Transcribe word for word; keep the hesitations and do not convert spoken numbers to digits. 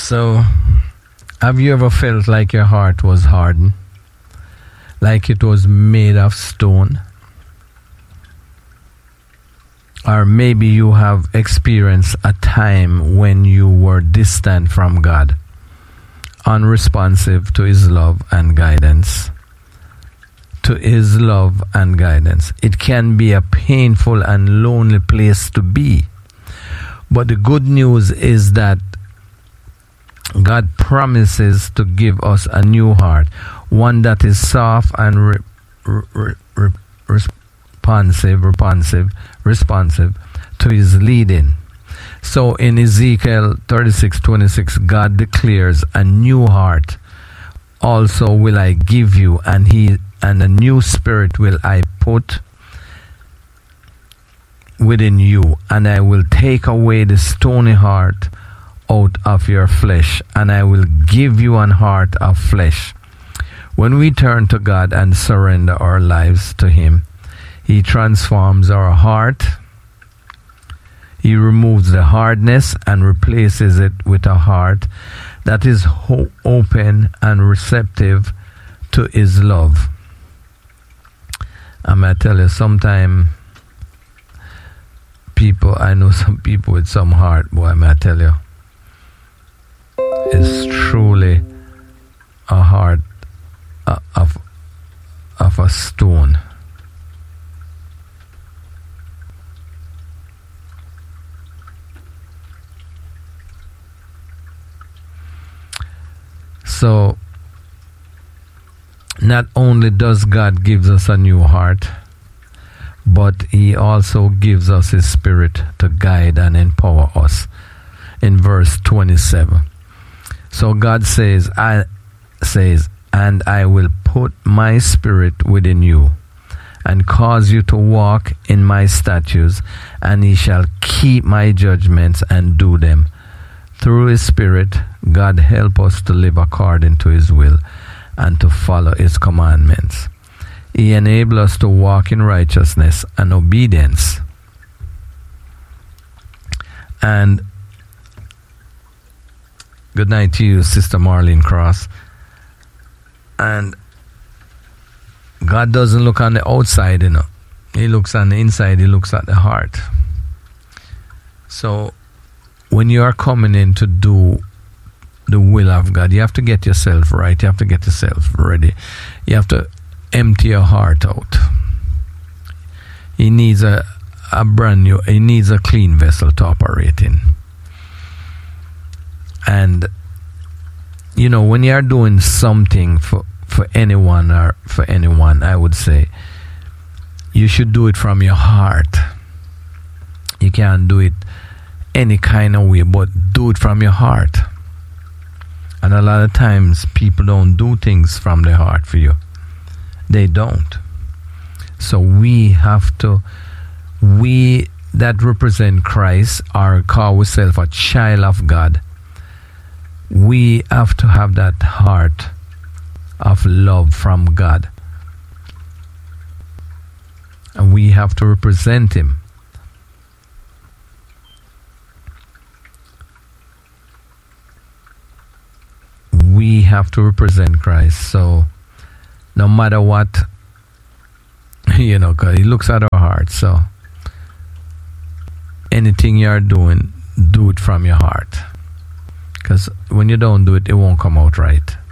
So, have you ever felt like your heart was hardened? Like it was made of stone? Or maybe you have experienced a time when you were distant from God, unresponsive to His love and guidance. To His love and guidance. It can be a painful and lonely place to be. But the good news is that God promises to give us a new heart, one that is soft and re- re- re- responsive, responsive, responsive to His leading. So in Ezekiel thirty-six twenty-six, God declares, a new heart also will I give you, and he and a new spirit will I put within you, and I will take away the stony heart out of your flesh, and I will give you an heart of flesh. When we turn to God and surrender our lives to Him, He transforms our heart. He removes the hardness and replaces it with a heart that is ho- open and receptive to His love. I'm going to tell you, sometime people, I know some people with some heart, boy, I'm going to tell you, is truly a heart uh, of of a stone. So not only does God give us a new heart, but He also gives us His Spirit to guide and empower us. In verse twenty-seven. So God says, I says, and I will put my spirit within you, and cause you to walk in my statutes, and ye shall keep my judgments and do them. Through His Spirit, God help us to live according to His will and to follow His commandments. He enable us to walk in righteousness and obedience. And good night to you, Sister Marlene Cross. And God doesn't look on the outside, you know. He looks on the inside. He looks at the heart. So when you are coming in to do the will of God, you have to get yourself right. You have to get yourself ready. You have to empty your heart out. He needs a, a brand new, he needs a clean vessel to operate in. And, you know, when you're doing something for, for anyone or for anyone, I would say, you should do it from your heart. You can't do it any kind of way, but do it from your heart. And a lot of times, people don't do things from their heart for you. They don't. So we have to, we that represent Christ, or call ourselves a child of God, we have to have that heart of love from God. And we have to represent Him. We have to represent Christ. So no matter what, you know, because He looks at our heart. So anything you're doing, do it from your heart. Because when you don't do it, it won't come out right.